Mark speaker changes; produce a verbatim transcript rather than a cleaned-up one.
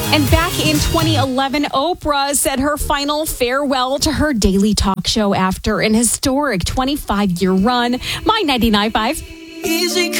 Speaker 1: And back in twenty eleven, Oprah said her final farewell to her daily talk show after an historic twenty-five year run. My ninety-nine point five. Easy